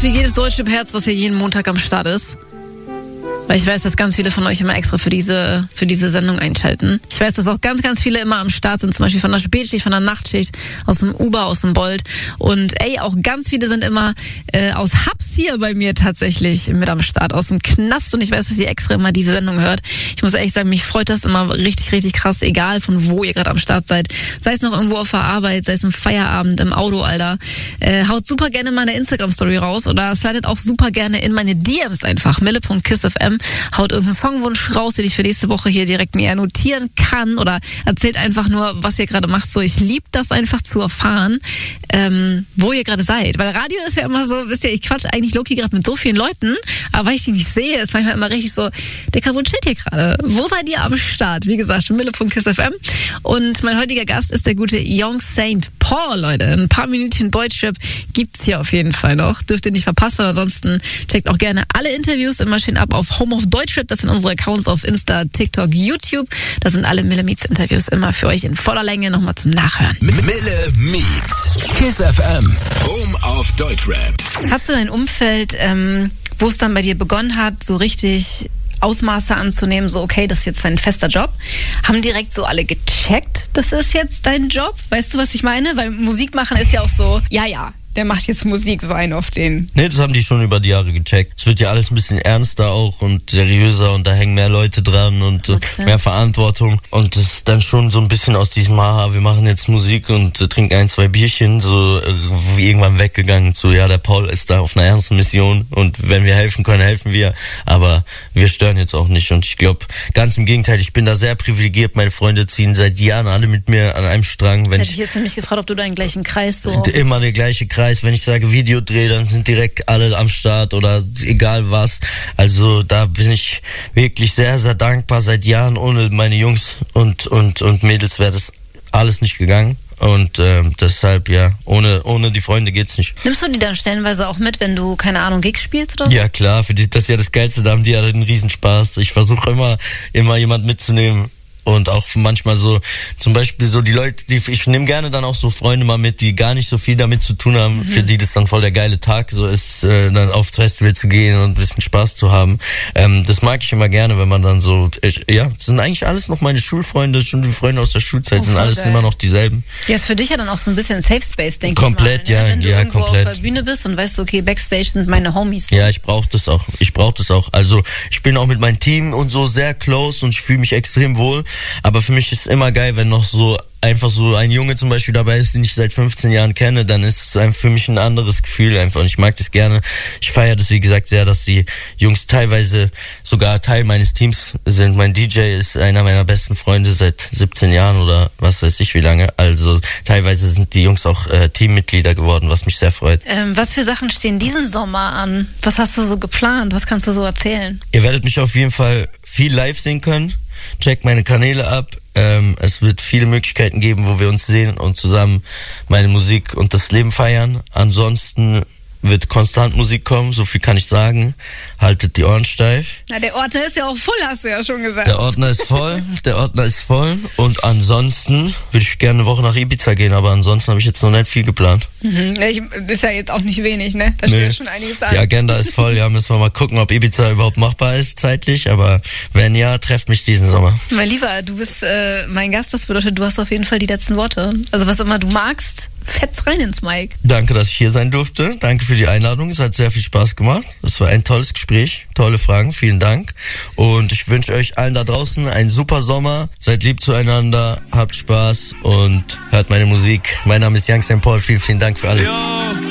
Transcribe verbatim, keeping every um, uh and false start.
für jedes Deutschrap-Herz, was hier jeden Montag am Start ist. Weil ich weiß, dass ganz viele von euch immer extra für diese, für diese Sendung einschalten. Ich weiß, dass auch ganz, ganz viele immer am Start sind, zum Beispiel von der Spätschicht, von der Nachtschicht, aus dem Uber, aus dem Bolt. Und ey, auch ganz viele sind immer äh, aus Hubs hier bei mir tatsächlich mit am Start, aus dem Knast. Und ich weiß, dass ihr extra immer diese Sendung hört. Ich muss ehrlich sagen, mich freut das immer richtig, richtig krass, egal von wo ihr gerade am Start seid. Sei es noch irgendwo auf der Arbeit, sei es im Feierabend, im Auto, Alter. Äh, haut super gerne meine Instagram-Story raus oder slidet auch super gerne in meine D Ms einfach. mille punkt kiss f m. Haut irgendeinen Songwunsch raus, den ich für nächste Woche hier direkt mir notieren kann oder erzählt einfach nur, was ihr gerade macht. So, ich liebe das einfach zu erfahren, ähm, wo ihr gerade seid. Weil Radio ist ja immer so, wisst ihr, ich quatsch eigentlich Loki gerade mit so vielen Leuten, aber weil ich die nicht sehe, ist manchmal immer richtig so, Dicker, wo chillt ihr gerade? Wo seid ihr am Start? Wie gesagt, mille punkt kiss f m. Und mein heutiger Gast ist der gute Young Saint Paul, Leute. Ein paar Minütchen Deutschrap gibt's hier auf jeden Fall noch. Dürft ihr nicht verpassen. Ansonsten checkt auch gerne alle Interviews immer schön ab auf Home of Deutschrap. Das sind unsere Accounts auf Insta, TikTok, YouTube. Da sind alle Mille Meets Interviews immer für euch in voller Länge nochmal zum Nachhören. Mille Meets, Kiss F M, Home of Deutschrap. Hast du ein Umfeld, ähm, wo es dann bei dir begonnen hat, so richtig Ausmaße anzunehmen, so okay, das ist jetzt dein fester Job? Haben direkt so alle gecheckt, das ist jetzt dein Job? Weißt du, was ich meine? Weil Musik machen ist ja auch so, ja, ja, der macht jetzt Musik, so einen auf den. Nee, das haben die schon über die Jahre gecheckt. Es wird ja alles ein bisschen ernster auch und seriöser und da hängen mehr Leute dran und äh, mehr Verantwortung. Und das ist dann schon so ein bisschen aus diesem, haha, wir machen jetzt Musik und äh, trinken ein, zwei Bierchen, so äh, irgendwann weggegangen zu, ja, der Paul ist da auf einer ernsten Mission und wenn wir helfen können, helfen wir. Aber wir stören jetzt auch nicht und ich glaube, ganz im Gegenteil, ich bin da sehr privilegiert. Meine Freunde ziehen seit Jahren alle mit mir an einem Strang. Wenn das hätte ich jetzt nämlich gefragt, ob du da den gleichen Kreis so... Immer der gleiche Kreis. Wenn ich sage Videodreh, dann sind direkt alle am Start oder egal was. Also da bin ich wirklich sehr, sehr dankbar. Seit Jahren ohne meine Jungs und und und Mädels wäre das alles nicht gegangen. Und ähm, deshalb, ja, ohne ohne die Freunde geht's nicht. Nimmst du die dann stellenweise auch mit, wenn du, keine Ahnung, Gigs spielst oder so? Ja, klar, für die, das ist ja das Geilste, da haben die ja einen Riesenspaß. Ich versuche immer, immer jemand mitzunehmen. Und auch manchmal so, zum Beispiel so die Leute, die ich nehme gerne dann auch so Freunde mal mit, die gar nicht so viel damit zu tun haben, mhm. für die das dann voll der geile Tag so ist, äh, dann aufs Festival zu gehen und ein bisschen Spaß zu haben. Ähm, das mag ich immer gerne, wenn man dann so, ich, ja, das sind eigentlich alles noch meine Schulfreunde, schon die Freunde aus der Schulzeit, oh, sind alles geil. Immer noch dieselben. Ja, ist für dich ja dann auch so ein bisschen ein Safe Space, denke ich mal. Komplett, ja, wenn du ja, irgendwo komplett. auf der Bühne bist und weißt, okay, Backstage sind meine Homies. Ja, ich brauche das auch, ich brauche das auch. Also ich bin auch mit meinem Team und so sehr close und ich fühle mich extrem wohl, aber für mich ist immer geil, wenn noch so einfach so ein Junge zum Beispiel dabei ist, den ich seit fünfzehn Jahren kenne, dann ist es einfach für mich ein anderes Gefühl einfach und ich mag das gerne. Ich feiere das, wie gesagt, sehr, dass die Jungs teilweise sogar Teil meines Teams sind. Mein D J ist einer meiner besten Freunde seit siebzehn Jahren oder was weiß ich wie lange. Also teilweise sind die Jungs auch äh, Teammitglieder geworden, was mich sehr freut. Ähm, was für Sachen stehen diesen Sommer an? Was hast du so geplant? Was kannst du so erzählen? Ihr werdet mich auf jeden Fall viel live sehen können. Checkt meine Kanäle ab. Ähm, es wird viele Möglichkeiten geben, wo wir uns sehen und zusammen meine Musik und das Leben feiern. Ansonsten wird konstant Musik kommen, so viel kann ich sagen. Haltet die Ohren steif. Na, der Ordner ist ja auch voll, hast du ja schon gesagt. Der Ordner ist voll, der Ordner ist voll. Und ansonsten würde ich gerne eine Woche nach Ibiza gehen, aber ansonsten habe ich jetzt noch nicht viel geplant. Mhm. Ja, ich, ist ja jetzt auch nicht wenig, ne? Da steht ja schon einiges an. Die Agenda ist voll, ja, müssen wir mal gucken, ob Ibiza überhaupt machbar ist zeitlich, aber wenn ja, trefft mich diesen Sommer. Mein Lieber, du bist äh, mein Gast, das bedeutet, du hast auf jeden Fall die letzten Worte. Also was immer du magst, fetz rein ins Mic. Danke, dass ich hier sein durfte. Danke für die Einladung. Es hat sehr viel Spaß gemacht. Es war ein tolles Gespräch. Tolle Fragen. Vielen Dank. Und ich wünsche euch allen da draußen einen super Sommer. Seid lieb zueinander. Habt Spaß und hört meine Musik. Mein Name ist Young Saint Paul. Vielen, vielen Dank für alles. Yo.